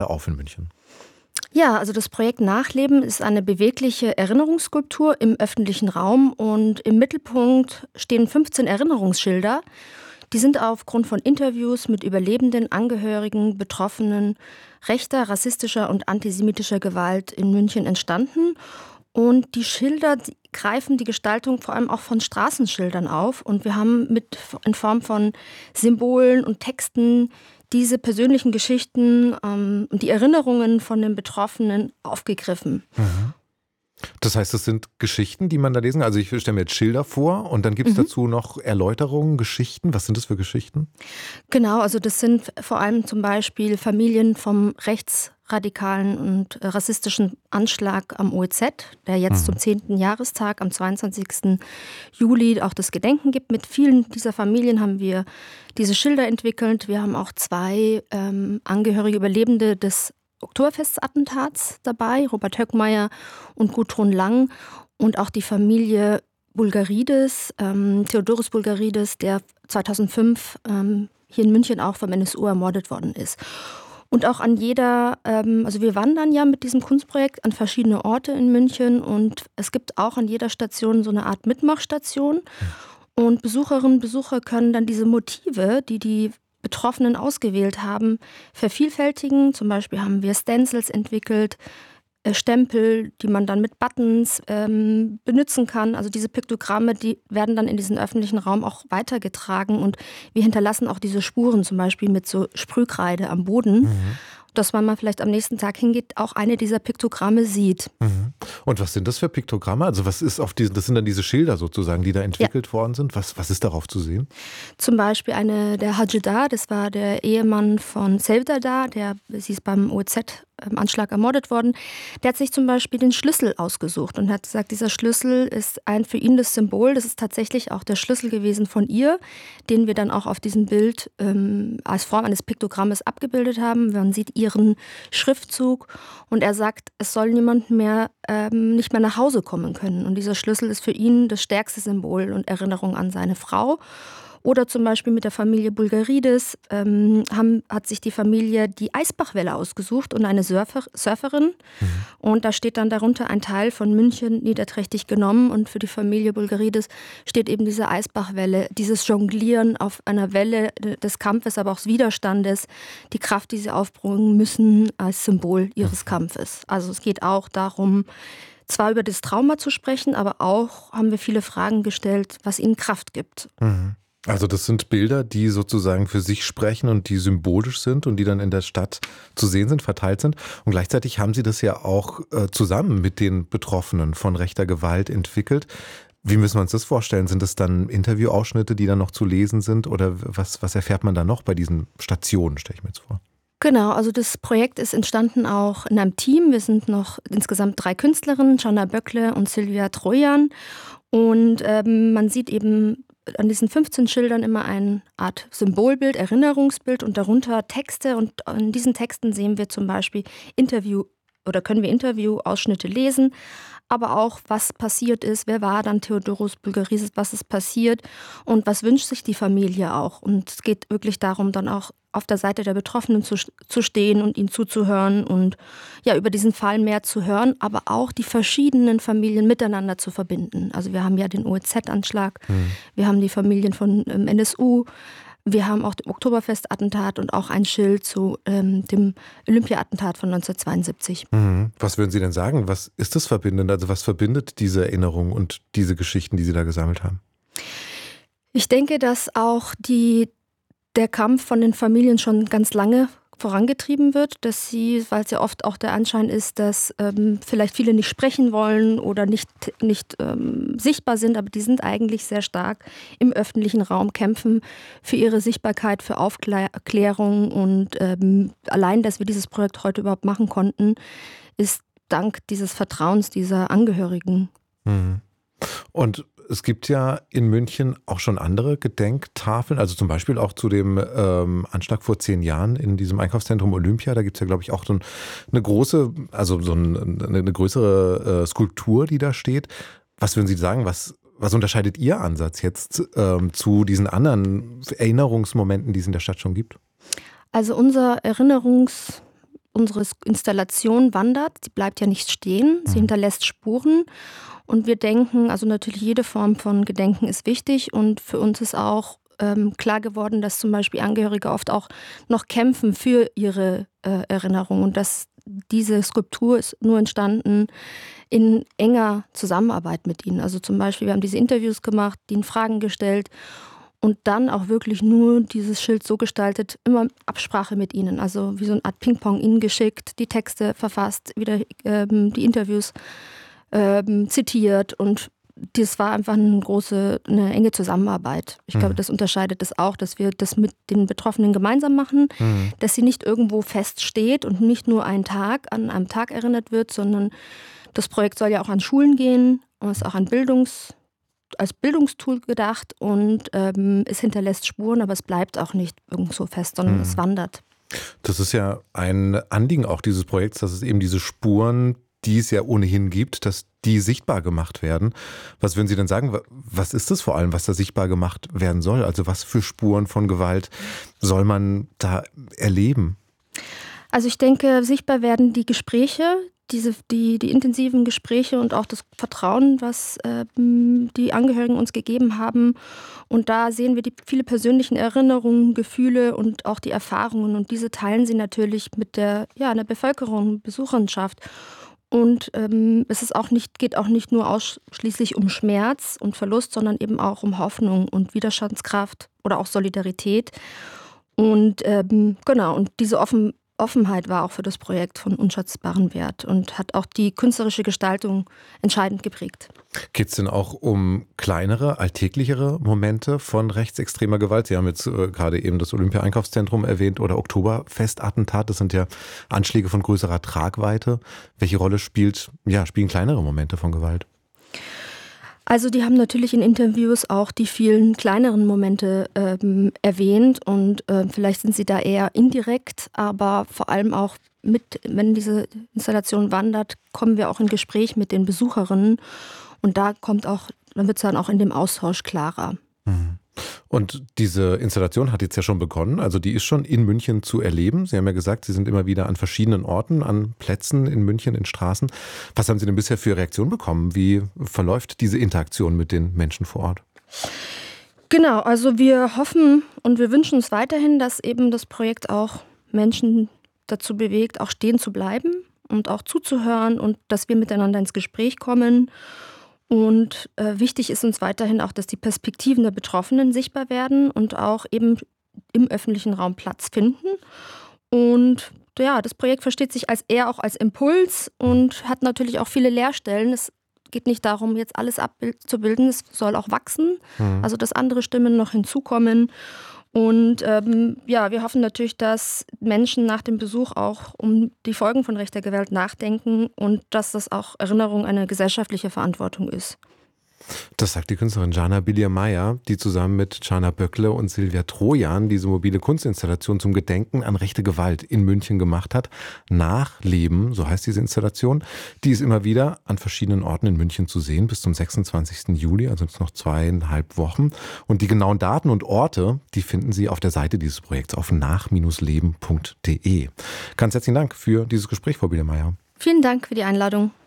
auf in München? Ja, also das Projekt Nachleben ist eine bewegliche Erinnerungsskulptur im öffentlichen Raum und im Mittelpunkt stehen 15 Erinnerungsschilder. Die sind aufgrund von Interviews mit Überlebenden, Angehörigen, Betroffenen rechter, rassistischer und antisemitischer Gewalt in München entstanden. Und die Schilder greifen die Gestaltung vor allem auch von Straßenschildern auf. Und wir haben in Form von Symbolen und Texten diese persönlichen Geschichten und die Erinnerungen von den Betroffenen aufgegriffen. Mhm. Das heißt, es sind Geschichten, die man da lesen kann? Also ich stelle mir jetzt Schilder vor und dann gibt es dazu noch Erläuterungen, Geschichten. Was sind das für Geschichten? Genau, also das sind vor allem zum Beispiel Familien vom rechtsradikalen und rassistischen Anschlag am OEZ, der jetzt zum 10. Jahrestag am 22. Juli auch das Gedenken gibt. Mit vielen dieser Familien haben wir diese Schilder entwickelt. Wir haben auch 2 angehörige Überlebende des Oktoberfestattentats dabei, Robert Höckmeier und Gudrun Lang, und auch die Familie Bulgarides, Theodoros Bulgarides, der 2005 hier in München auch vom NSU ermordet worden ist. Und auch an also wir wandern ja mit diesem Kunstprojekt an verschiedene Orte in München und es gibt auch an jeder Station so eine Art Mitmachstation. Und Besucherinnen und Besucher können dann diese Motive, die Betroffenen ausgewählt haben, vervielfältigen. Zum Beispiel haben wir Stencils entwickelt, Stempel, die man dann mit Buttons benutzen kann. Also diese Piktogramme, die werden dann in diesen öffentlichen Raum auch weitergetragen und wir hinterlassen auch diese Spuren, zum Beispiel mit so Sprühkreide am Boden. Dass wenn man vielleicht am nächsten Tag hingeht, auch eine dieser Piktogramme sieht. Und was sind das für Piktogramme? Also was ist auf diesen, das sind dann diese Schilder sozusagen, die da entwickelt worden sind. Was ist darauf zu sehen? Zum Beispiel der Hajidar, das war der Ehemann von Sevdadar, sie ist beim OEZ-Anschlag ermordet worden. Der hat sich zum Beispiel den Schlüssel ausgesucht und hat gesagt, dieser Schlüssel ist ein für ihn das Symbol. Das ist tatsächlich auch der Schlüssel gewesen von ihr, den wir dann auch auf diesem Bild als Form eines Piktogrammes abgebildet haben. Man sieht ihren Schriftzug und er sagt, es soll niemand mehr nicht mehr nach Hause kommen können. Und dieser Schlüssel ist für ihn das stärkste Symbol und Erinnerung an seine Frau. Oder zum Beispiel mit der Familie Bulgarides hat sich die Familie die Eisbachwelle ausgesucht und eine Surferin. Und da steht dann darunter ein Teil von München niederträchtig genommen. Und für die Familie Bulgarides steht eben diese Eisbachwelle, dieses Jonglieren auf einer Welle des Kampfes, aber auch des Widerstandes, die Kraft, die sie aufbringen müssen als Symbol ihres Kampfes. Also es geht auch darum, zwar über das Trauma zu sprechen, aber auch haben wir viele Fragen gestellt, was ihnen Kraft gibt. Also das sind Bilder, die sozusagen für sich sprechen und die symbolisch sind und die dann in der Stadt zu sehen sind, verteilt sind. Und gleichzeitig haben Sie das ja auch zusammen mit den Betroffenen von rechter Gewalt entwickelt. Wie müssen wir uns das vorstellen? Sind das dann Interviewausschnitte, die dann noch zu lesen sind? Oder was erfährt man da noch bei diesen Stationen, stelle ich mir jetzt vor? Genau, also das Projekt ist entstanden auch in einem Team. Wir sind noch insgesamt 3 Künstlerinnen, Jana Böckle und Silvia Trojan. Und man sieht eben an diesen 15 Schildern immer eine Art Symbolbild, Erinnerungsbild und darunter Texte. Und in diesen Texten sehen wir zum Beispiel können wir Interviewausschnitte lesen, aber auch, was passiert ist, wer war dann Theodoros Bulgarides, was ist passiert und was wünscht sich die Familie auch. Und es geht wirklich darum, dann auch auf der Seite der Betroffenen zu stehen und ihnen zuzuhören und ja, über diesen Fall mehr zu hören, aber auch die verschiedenen Familien miteinander zu verbinden. Also wir haben ja den OEZ-Anschlag, wir haben die Familien von NSU, wir haben auch das Oktoberfestattentat und auch ein Schild zu dem Olympia-Attentat von 1972. Was würden Sie denn sagen? Was ist das verbindend? Also was verbindet diese Erinnerung und diese Geschichten, die Sie da gesammelt haben? Ich denke, dass auch der Kampf von den Familien schon ganz lange vorangetrieben wird, weil es ja oft auch der Anschein ist, dass vielleicht viele nicht sprechen wollen oder nicht sichtbar sind, aber die sind eigentlich sehr stark im öffentlichen Raum, kämpfen für ihre Sichtbarkeit, für Aufklärung und allein, dass wir dieses Projekt heute überhaupt machen konnten, ist dank dieses Vertrauens dieser Angehörigen. Und es gibt ja in München auch schon andere Gedenktafeln, also zum Beispiel auch zu dem Anschlag vor 10 Jahren in diesem Einkaufszentrum Olympia. Da gibt es ja, glaube ich, auch eine große, eine größere Skulptur, die da steht. Was würden Sie sagen, was unterscheidet Ihr Ansatz jetzt zu diesen anderen Erinnerungsmomenten, die es in der Stadt schon gibt? Also unser Erinnerungsmotiv unsere Installation wandert. Sie bleibt ja nicht stehen, sie hinterlässt Spuren. Und wir denken, also natürlich jede Form von Gedenken ist wichtig. Und für uns ist auch klar geworden, dass zum Beispiel Angehörige oft auch noch kämpfen für ihre Erinnerung. Und dass diese Skulptur ist nur entstanden in enger Zusammenarbeit mit ihnen. Also zum Beispiel, wir haben diese Interviews gemacht, ihnen Fragen gestellt und dann auch wirklich nur dieses Schild so gestaltet, immer Absprache mit ihnen. Also wie so eine Art Ping-Pong ihnen geschickt, die Texte verfasst, wieder die Interviews zitiert, und das war einfach eine enge Zusammenarbeit. Ich glaube, das unterscheidet es auch, dass wir das mit den Betroffenen gemeinsam machen, dass sie nicht irgendwo feststeht und nicht nur an einem Tag erinnert wird, sondern das Projekt soll ja auch an Schulen gehen und ist auch als Bildungstool gedacht, und es hinterlässt Spuren, aber es bleibt auch nicht irgendwo fest, sondern es wandert. Das ist ja ein Anliegen auch dieses Projekts, dass es eben diese Spuren, die es ja ohnehin gibt, dass die sichtbar gemacht werden. Was würden Sie denn sagen, was ist das vor allem, was da sichtbar gemacht werden soll? Also was für Spuren von Gewalt soll man erleben? Also ich denke, sichtbar werden die Gespräche, die intensiven Gespräche und auch das Vertrauen, was die Angehörigen uns gegeben haben. Und da sehen wir die viele persönlichen Erinnerungen, Gefühle und auch die Erfahrungen. Und diese teilen sie natürlich mit der Bevölkerung, Besucherschaft. Und geht auch nicht nur ausschließlich um Schmerz und Verlust, sondern eben auch um Hoffnung und Widerstandskraft oder auch Solidarität. Und und diese Offenheit war auch für das Projekt von unschätzbarem Wert und hat auch die künstlerische Gestaltung entscheidend geprägt. Geht es denn auch um kleinere, alltäglichere Momente von rechtsextremer Gewalt? Sie haben jetzt gerade eben das Olympia-Einkaufszentrum erwähnt oder Oktoberfest-Attentat. Das sind ja Anschläge von größerer Tragweite. Welche Rolle spielen kleinere Momente von Gewalt? Also die haben natürlich in Interviews auch die vielen kleineren Momente erwähnt, und vielleicht sind sie da eher indirekt, aber vor allem auch wenn diese Installation wandert, kommen wir auch in Gespräch mit den Besucherinnen, und dann wird es dann auch in dem Austausch klarer. Und diese Installation hat jetzt ja schon begonnen, also die ist schon in München zu erleben. Sie haben ja gesagt, Sie sind immer wieder an verschiedenen Orten, an Plätzen in München, in Straßen. Was haben Sie denn bisher für Reaktionen bekommen? Wie verläuft diese Interaktion mit den Menschen vor Ort? Genau, also wir hoffen und wir wünschen uns weiterhin, dass eben das Projekt auch Menschen dazu bewegt, auch stehen zu bleiben und auch zuzuhören und dass wir miteinander ins Gespräch kommen. Und wichtig ist uns weiterhin auch, dass die Perspektiven der Betroffenen sichtbar werden und auch eben im öffentlichen Raum Platz finden. Und ja, das Projekt versteht sich eher auch als Impuls und hat natürlich auch viele Leerstellen. Es geht nicht darum, jetzt alles abzubilden, es soll auch wachsen, also dass andere Stimmen noch hinzukommen. Und wir hoffen natürlich, dass Menschen nach dem Besuch auch um die Folgen von rechter Gewalt nachdenken und dass das auch Erinnerung eine gesellschaftliche Verantwortung ist. Das sagt die Künstlerin Jana Billier-Meyer, die zusammen mit Jana Böckle und Silvia Trojan diese mobile Kunstinstallation zum Gedenken an rechte Gewalt in München gemacht hat. Nachleben, so heißt diese Installation. Die ist immer wieder an verschiedenen Orten in München zu sehen, bis zum 26. Juli, also jetzt noch 2,5 Wochen. Und die genauen Daten und Orte, die finden Sie auf der Seite dieses Projekts auf nach-leben.de. Ganz herzlichen Dank für dieses Gespräch, Frau Billier-Meyer. Vielen Dank für die Einladung.